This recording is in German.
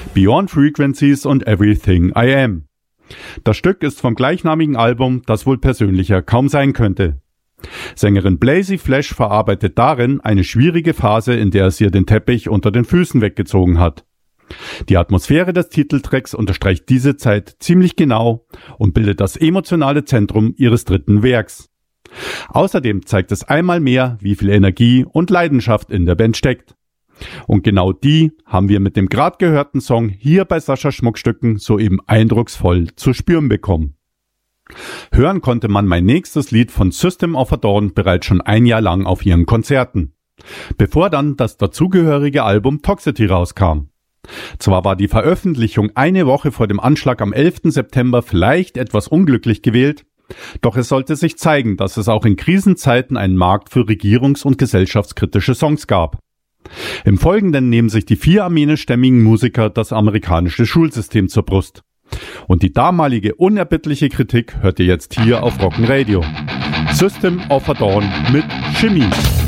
Beyond Frequencies und Everything I Am. Das Stück ist vom gleichnamigen Album, das wohl persönlicher kaum sein könnte. Sängerin Blazy Flash verarbeitet darin eine schwierige Phase, in der es ihr den Teppich unter den Füßen weggezogen hat. Die Atmosphäre des Titeltracks unterstreicht diese Zeit ziemlich genau und bildet das emotionale Zentrum ihres dritten Werks. Außerdem zeigt es einmal mehr, wie viel Energie und Leidenschaft in der Band steckt. Und genau die haben wir mit dem gerade gehörten Song hier bei Sascha Schmuckstücken soeben eindrucksvoll zu spüren bekommen. Hören konnte man mein nächstes Lied von System of a Down bereits schon ein Jahr lang auf ihren Konzerten, bevor dann das dazugehörige Album Toxicity rauskam. Zwar war die Veröffentlichung eine Woche vor dem Anschlag am 11. September vielleicht etwas unglücklich gewählt, doch es sollte sich zeigen, dass es auch in Krisenzeiten einen Markt für regierungs- und gesellschaftskritische Songs gab. Im Folgenden nehmen sich die 4 armenischstämmigen Musiker das amerikanische Schulsystem zur Brust. Und die damalige unerbittliche Kritik hört ihr jetzt hier auf Rock'n Radio. System of a Down mit Chemie.